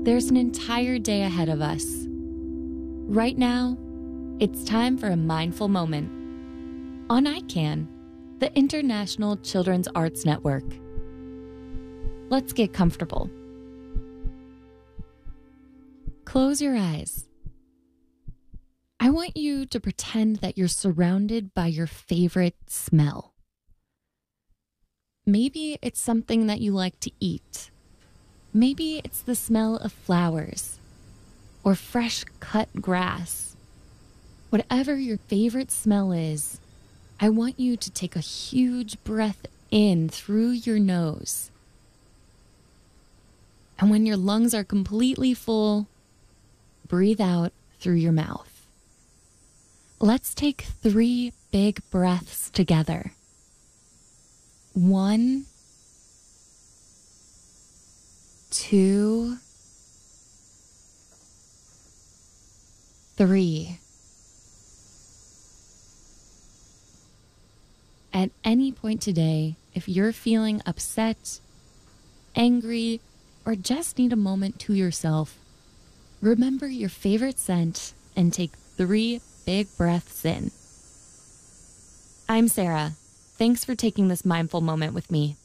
There's an entire day ahead of us. Right now, it's time for a mindful moment on ICANN, the International Children's Arts Network. Let's get comfortable. Close your eyes. I want you to pretend that you're surrounded by your favorite smell. Maybe it's something that you like to eat. Maybe it's the smell of flowers or fresh cut grass. Whatever your favorite smell is, I want you to take a huge breath in through your nose. And when your lungs are completely full, breathe out through your mouth. Let's take 3 big breaths together. 1, 2, 3. At any point today, if you're feeling upset, angry, or just need a moment to yourself, remember your favorite scent and take 3 big breaths in. I'm Sarah. Thanks for taking this mindful moment with me.